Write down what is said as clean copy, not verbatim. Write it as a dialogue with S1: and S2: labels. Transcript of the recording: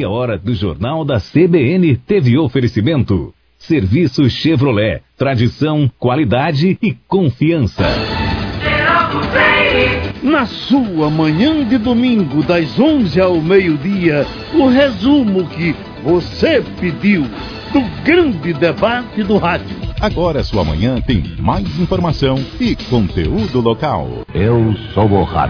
S1: meia hora do Jornal da CBN teve oferecimento. Serviço Chevrolet, tradição, qualidade e confiança.
S2: Na sua manhã de domingo, das 11 ao meio-dia, o resumo que você pediu do grande debate do rádio.
S3: Agora sua manhã tem mais informação e conteúdo local.
S4: Eu sou o rádio.